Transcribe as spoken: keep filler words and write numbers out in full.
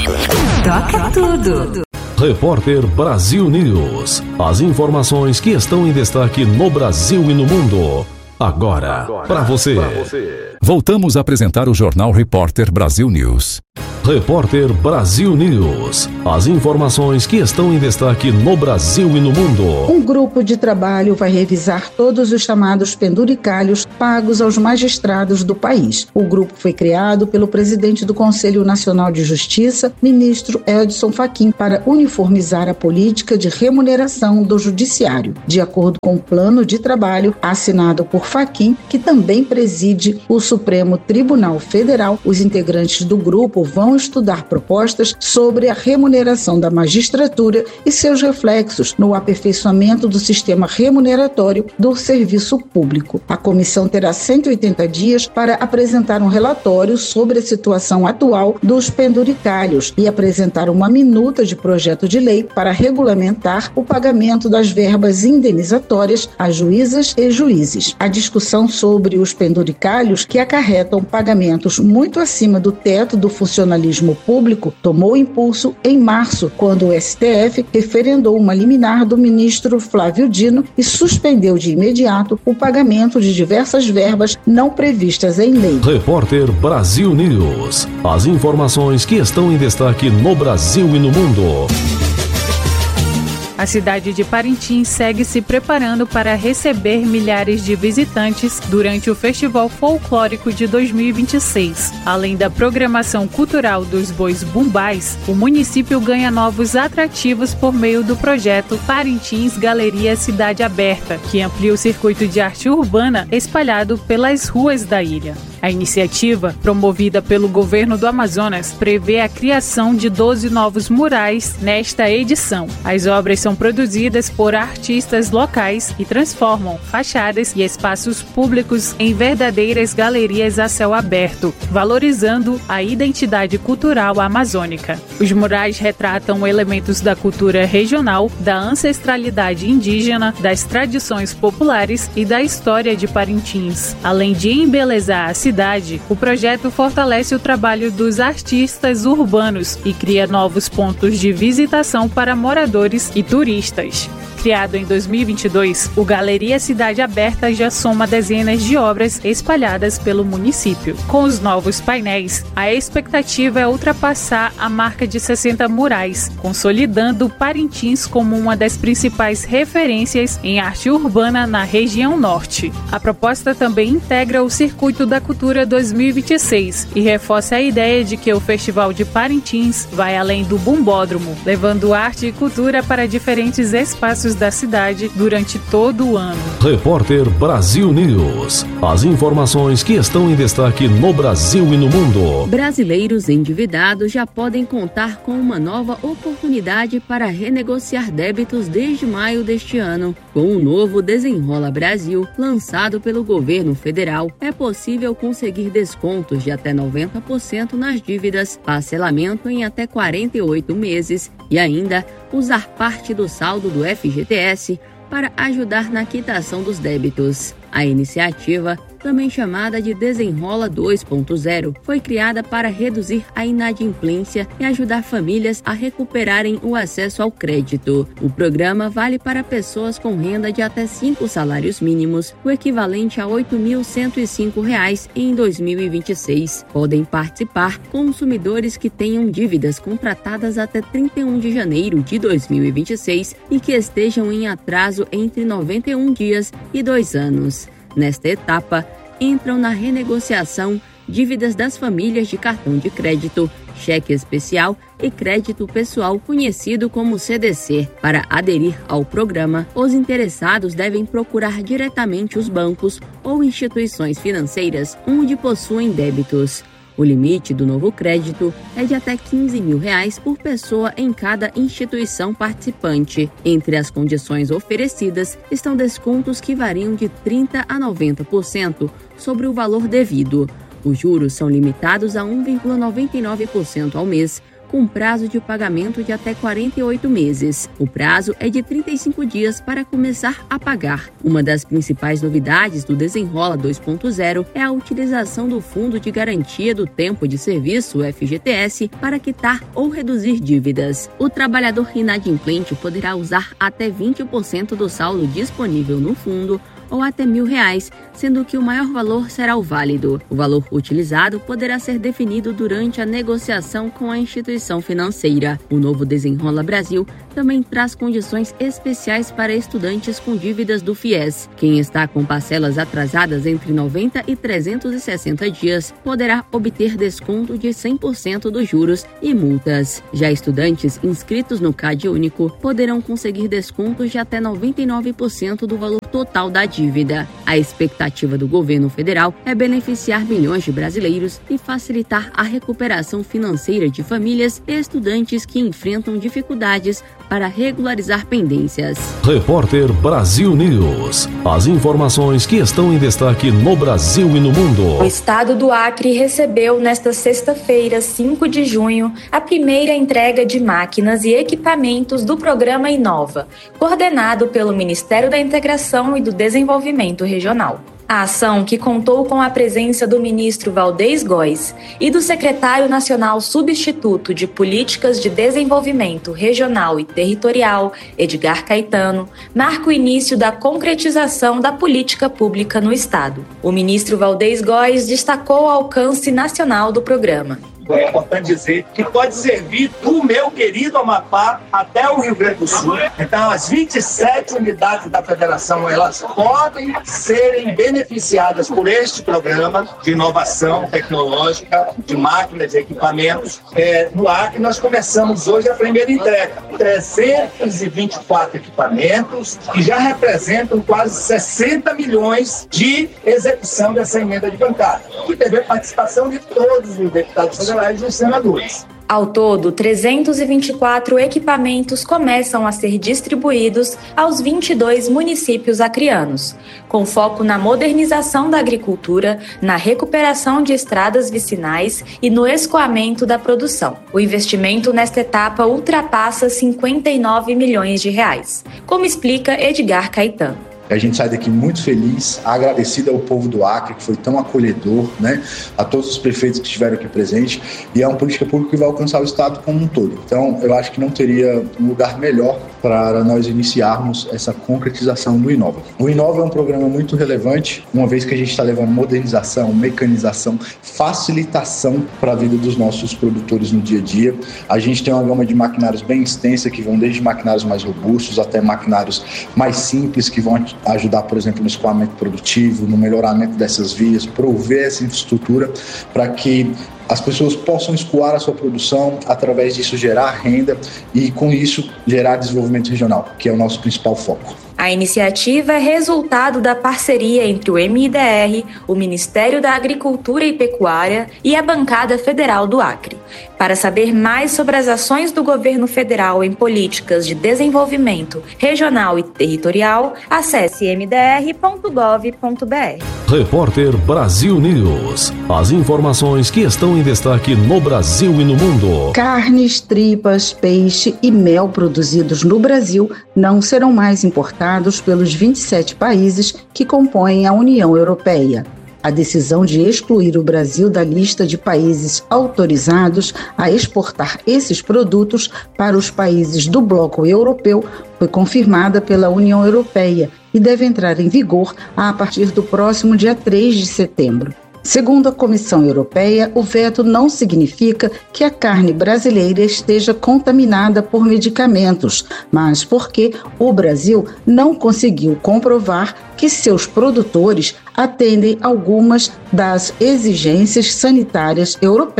Toca tudo. Repórter Brasil News. As informações que estão em destaque no Brasil e no mundo. Agora, Agora para você. você. Voltamos a apresentar o Jornal Repórter Brasil News. Repórter Brasil News. As informações que estão em destaque no Brasil e no mundo. Um grupo de trabalho vai revisar todos os chamados penduricalhos pagos aos magistrados do país. O grupo foi criado pelo presidente do Conselho Nacional de Justiça, ministro Edson Fachin, para uniformizar a política de remuneração do judiciário. De acordo com o plano de trabalho assinado por Fachin, que também preside o Supremo Tribunal Federal, os integrantes do grupo vão estudar propostas sobre a remuneração da magistratura e seus reflexos no aperfeiçoamento do sistema remuneratório do serviço público. A comissão terá cento e oitenta dias para apresentar um relatório sobre a situação atual dos penduricalhos e apresentar uma minuta de projeto de lei para regulamentar o pagamento das verbas indenizatórias a juízas e juízes. A discussão sobre os penduricalhos, que acarretam pagamentos muito acima do teto do funcionalismo público, tomou impulso em março, quando o S T F referendou uma liminar do ministro Flávio Dino e suspendeu de imediato o pagamento de diversas verbas não previstas em lei. Repórter Brasil News. As informações que estão em destaque no Brasil e no mundo. A cidade de Parintins segue se preparando para receber milhares de visitantes durante o Festival Folclórico de dois mil e vinte e seis. Além da programação cultural dos bois bumbais, o município ganha novos atrativos por meio do projeto Parintins Galeria Cidade Aberta, que amplia o circuito de arte urbana espalhado pelas ruas da ilha. A iniciativa, promovida pelo governo do Amazonas, prevê a criação de doze novos murais nesta edição. As obras são produzidas por artistas locais e transformam fachadas e espaços públicos em verdadeiras galerias a céu aberto, valorizando a identidade cultural amazônica. Os murais retratam elementos da cultura regional, da ancestralidade indígena, das tradições populares e da história de Parintins. Além de embelezar a cidade, o projeto fortalece o trabalho dos artistas urbanos e cria novos pontos de visitação para moradores e turistas. Criado em dois mil e vinte e dois, o Galeria Cidade Aberta já soma dezenas de obras espalhadas pelo município. Com os novos painéis, a expectativa é ultrapassar a marca de sessenta murais, consolidando Parintins como uma das principais referências em arte urbana na região norte. A proposta também integra o Circuito da Cultura dois mil e vinte e seis e reforça a ideia de que o Festival de Parintins vai além do bumbódromo, levando arte e cultura para diferentes espaços da cidade durante todo o ano. Repórter Brasil News. As informações que estão em destaque no Brasil e no mundo. Brasileiros endividados já podem contar com uma nova oportunidade para renegociar débitos desde maio deste ano. Com o novo Desenrola Brasil, lançado pelo governo federal, é possível conseguir descontos de até noventa por cento nas dívidas, parcelamento em até quarenta e oito meses e ainda usar parte do saldo do F G T S para ajudar na quitação dos débitos. A iniciativa, também chamada de Desenrola dois ponto zero, foi criada para reduzir a inadimplência e ajudar famílias a recuperarem o acesso ao crédito. O programa vale para pessoas com renda de até cinco salários mínimos, o equivalente a oito mil cento e cinco reais em dois mil e vinte e seis. Podem participar consumidores que tenham dívidas contratadas até trinta e um de janeiro de dois mil e vinte e seis e que estejam em atraso entre noventa e um dias e dois anos. Nesta etapa, entram na renegociação dívidas das famílias de cartão de crédito, cheque especial e crédito pessoal, conhecido como C D C. Para aderir ao programa, os interessados devem procurar diretamente os bancos ou instituições financeiras onde possuem débitos. O limite do novo crédito é de até quinze mil reais por pessoa em cada instituição participante. Entre as condições oferecidas estão descontos que variam de trinta por cento a noventa por cento sobre o valor devido. Os juros são limitados a um vírgula noventa e nove por cento ao mês, com com prazo de pagamento de até quarenta e oito meses. O prazo é de trinta e cinco dias para começar a pagar. Uma das principais novidades do Desenrola dois ponto zero é a utilização do Fundo de Garantia do Tempo de Serviço, F G T S, para quitar ou reduzir dívidas. O trabalhador inadimplente poderá usar até vinte por cento do saldo disponível no fundo ou até mil reais, sendo que o maior valor será o válido. O valor utilizado poderá ser definido durante a negociação com a instituição financeira. O novo Desenrola Brasil também traz condições especiais para estudantes com dívidas do FIES. Quem está com parcelas atrasadas entre noventa e trezentos e sessenta dias poderá obter desconto de cem por cento dos juros e multas. Já estudantes inscritos no CAD Único poderão conseguir descontos de até noventa e nove por cento do valor total da dívida. A expectativa do governo federal é beneficiar milhões de brasileiros e facilitar a recuperação financeira de famílias e estudantes que enfrentam dificuldades para regularizar pendências. Repórter Brasil News. As informações que estão em destaque no Brasil e no mundo. O estado do Acre recebeu nesta sexta-feira, cinco de junho, a primeira entrega de máquinas e equipamentos do programa Inova, coordenado pelo Ministério da Integração e do Desenvolvimento Regional. A ação, que contou com a presença do ministro Valdez Góes e do secretário nacional substituto de Políticas de Desenvolvimento Regional e Territorial, Edgar Caetano, marca o início da concretização da política pública no estado. O ministro Valdez Góes destacou o alcance nacional do programa. É importante dizer que pode servir do meu querido Amapá até o Rio Grande do Sul. Então, as vinte e sete unidades da federação, elas podem serem beneficiadas por este programa de inovação tecnológica, de máquinas e equipamentos. É, no Acre, nós começamos hoje a primeira entrega. trezentos e vinte e quatro equipamentos que já representam quase sessenta milhões de execução dessa emenda de bancada. E teve a participação de todos os deputados federais e os senadores. Ao todo, trezentos e vinte e quatro equipamentos começam a ser distribuídos aos vinte e dois municípios acreanos, com foco na modernização da agricultura, na recuperação de estradas vicinais e no escoamento da produção. O investimento nesta etapa ultrapassa cinquenta e nove milhões de reais, como explica Edgar Caetano. A gente sai daqui muito feliz, agradecido ao povo do Acre, que foi tão acolhedor, né? A todos os prefeitos que estiveram aqui presentes, e é uma política pública que vai alcançar o estado como um todo. Então, eu acho que não teria um lugar melhor para nós iniciarmos essa concretização do Inova. O Inova é um programa muito relevante, uma vez que a gente está levando modernização, mecanização, facilitação para a vida dos nossos produtores no dia a dia. A gente tem uma gama de maquinários bem extensa, que vão desde maquinários mais robustos até maquinários mais simples, que vão ajudar, por exemplo, no escoamento produtivo, no melhoramento dessas vias, prover essa infraestrutura para que as pessoas possam escoar a sua produção, através disso gerar renda e, com isso, gerar desenvolvimento regional, que é o nosso principal foco. A iniciativa é resultado da parceria entre o M I D R, o Ministério da Agricultura e Pecuária e a Bancada Federal do Acre. Para saber mais sobre as ações do governo federal em políticas de desenvolvimento regional e territorial, acesse m d r ponto gov ponto b r. Repórter Brasil News. As informações que estão em destaque no Brasil e no mundo. Carnes, tripas, peixe e mel produzidos no Brasil não serão mais importados pelos vinte e sete países que compõem a União Europeia. A decisão de excluir o Brasil da lista de países autorizados a exportar esses produtos para os países do bloco europeu foi confirmada pela União Europeia e deve entrar em vigor a partir do próximo dia três de setembro. Segundo a Comissão Europeia, o veto não significa que a carne brasileira esteja contaminada por medicamentos, mas porque o Brasil não conseguiu comprovar que seus produtores atendem algumas das exigências sanitárias europeias.